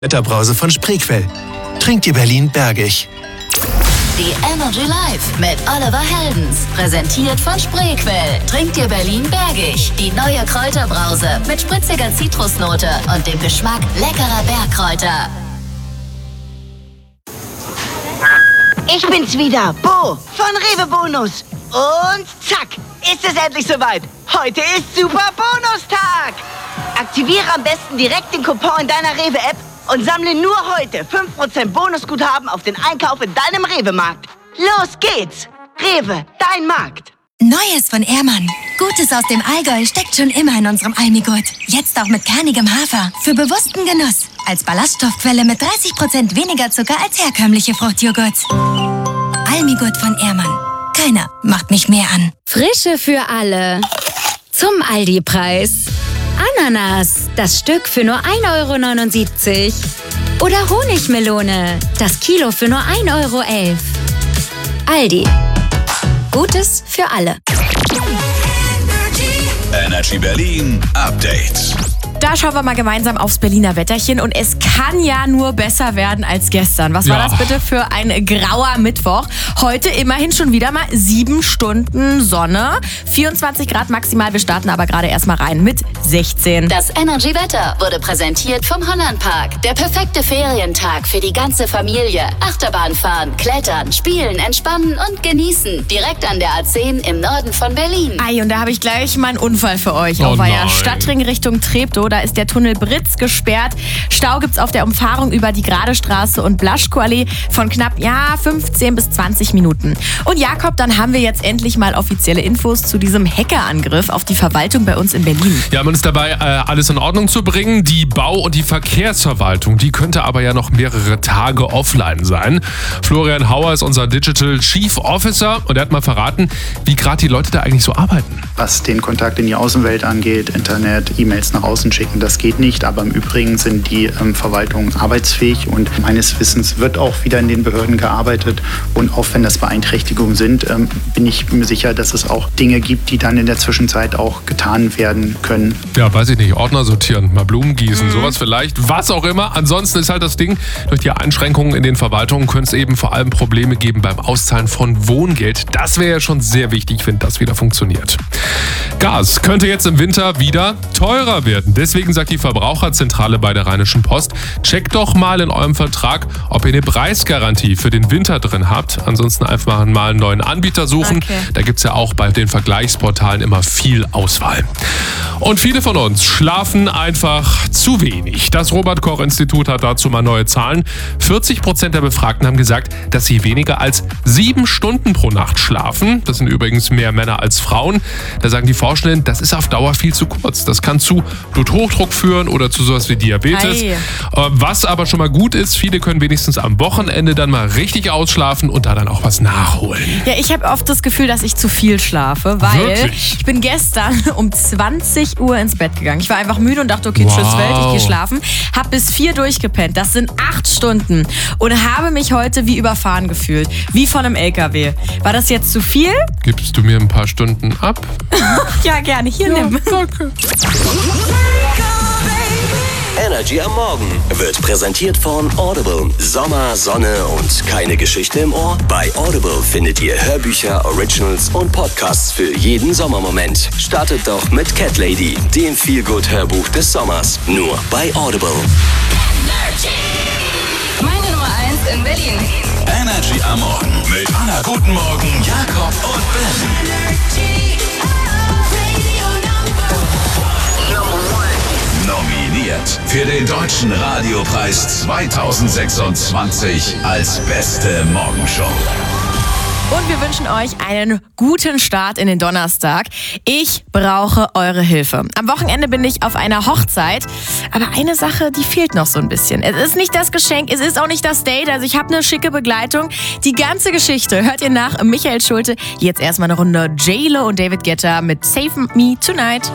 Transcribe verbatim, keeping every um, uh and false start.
Wetterbrause von Spreequell. Trinkt ihr Berlin bergig. Die Energy Live mit Oliver Heldens. Präsentiert von Spreequell. Trinkt ihr Berlin bergig. Die neue Kräuterbrause mit spritziger Zitrusnote und dem Geschmack leckerer Bergkräuter. Ich bin's wieder, Bo von Rewe Bonus. Und zack, ist es endlich soweit. Heute ist Super Bonustag. Aktiviere am besten direkt den Coupon in deiner Rewe-App und sammle nur heute fünf Prozent Bonusguthaben auf den Einkauf in deinem Rewe-Markt. Los geht's! Rewe, dein Markt. Neues von Ehrmann. Gutes aus dem Allgäu steckt schon immer in unserem Almigurt. Jetzt auch mit kernigem Hafer. Für bewussten Genuss. Als Ballaststoffquelle mit dreißig Prozent weniger Zucker als herkömmliche Fruchtjoghurts. Almigurt von Ehrmann. Keiner macht mich mehr an. Frische für alle. Zum Aldi-Preis. Ananas, das Stück für nur ein Euro neunundsiebzig. Oder Honigmelone, das Kilo für nur ein Euro elf. Aldi. Gutes für alle. Energy Berlin Update. Da schauen wir mal gemeinsam aufs Berliner Wetterchen und es kann ja nur besser werden als gestern. Was war Ja. das bitte für ein grauer Mittwoch? Heute immerhin schon wieder mal sieben Stunden Sonne, vierundzwanzig Grad maximal. Wir starten aber gerade erstmal rein mit sechzehn. Das Energy Wetter wurde präsentiert vom Hollandpark. Der perfekte Ferientag für die ganze Familie. Achterbahn fahren, klettern, spielen, entspannen und genießen. Direkt an der A zehn im Norden von Berlin. Ei, und da habe ich gleich mal einen Unfall für euch. Oh Auf der nein. Stadtring Richtung Treptow, da ist der Tunnel Britz gesperrt. Stau gibt's auf der Umfahrung über die Gradestraße und Blaschkoallee von knapp, ja, fünfzehn bis zwanzig Minuten. Und Jakob, dann haben wir jetzt endlich mal offizielle Infos zu diesem Hackerangriff auf die Verwaltung bei uns in Berlin. Ja, man ist dabei, äh, alles in Ordnung zu bringen. Die Bau- und die Verkehrsverwaltung, die könnte aber ja noch mehrere Tage offline sein. Florian Hauer ist unser Digital Chief Officer und er hat mal verraten, wie gerade die Leute da eigentlich so arbeiten. Was den Kontakt in die Außenwelt angeht, Internet, E-Mails nach außen schicken, das geht nicht. Aber im Übrigen sind die ähm, Verwaltungen arbeitsfähig und meines Wissens wird auch wieder in den Behörden gearbeitet. Und auch wenn das Beeinträchtigungen sind, ähm, bin ich mir sicher, dass es auch Dinge gibt, die dann in der Zwischenzeit auch getan werden können. Ja, weiß ich nicht, Ordner sortieren, mal Blumen gießen, sowas vielleicht, was auch immer. Ansonsten ist halt das Ding, durch die Einschränkungen in den Verwaltungen könnte es eben vor allem Probleme geben beim Auszahlen von Wohngeld. Das wäre ja schon sehr wichtig, wenn das wieder funktioniert. Gas könnte jetzt im Winter wieder teurer werden. Deswegen sagt die Verbraucherzentrale bei der Rheinischen Post, checkt doch mal in eurem Vertrag, ob ihr eine Preisgarantie für den Winter drin habt. Ansonsten einfach mal einen neuen Anbieter suchen. Okay. Da gibt es ja auch bei den Vergleichsportalen immer viel Auswahl. Und viele von uns schlafen einfach zu wenig. Das Robert-Koch-Institut hat dazu mal neue Zahlen. vierzig Prozent der Befragten haben gesagt, dass sie weniger als sieben Stunden pro Nacht schlafen. Das sind übrigens mehr Männer als Frauen. Da sagen die Forschenden, das ist auf Dauer viel zu kurz. Das kann zu Bluthochdruck führen oder zu sowas wie Diabetes. Ei. Was aber schon mal gut ist, viele können wenigstens am Wochenende dann mal richtig ausschlafen und da dann auch was nachholen. Ja, ich habe oft das Gefühl, dass ich zu viel schlafe, weil Wirklich? ich bin gestern um zwanzig Uhr ins Bett gegangen. Ich war einfach müde und dachte, okay, Wow. tschüss Welt, ich gehe schlafen. Hab bis vier durchgepennt. Das sind acht Stunden. Und habe mich heute wie überfahren gefühlt. Wie von einem L K W. War das jetzt zu viel? Gibst du mir ein paar Stunden ab? Ja, gerne. Hier, nimm. Danke. Energy am Morgen wird präsentiert von Audible. Sommer, Sonne und keine Geschichte im Ohr? Bei Audible findet ihr Hörbücher, Originals und Podcasts für jeden Sommermoment. Startet doch mit Cat Lady, dem Feelgood-Hörbuch des Sommers. Nur bei Audible. Meine Nummer eins in Berlin. Energy am Morgen mit Anna Guten Morgen, Jakob und Ben. Nominiert für den Deutschen Radiopreis zweitausendsechsundzwanzig als beste Morgenshow. Und wir wünschen euch einen guten Start in den Donnerstag. Ich brauche eure Hilfe. Am Wochenende bin ich auf einer Hochzeit, aber eine Sache, die fehlt noch so ein bisschen. Es ist nicht das Geschenk, es ist auch nicht das Date, also ich habe eine schicke Begleitung. Die ganze Geschichte hört ihr nach Michael Schulte. Jetzt erstmal eine Runde J-Lo und David Guetta mit Save Me Tonight.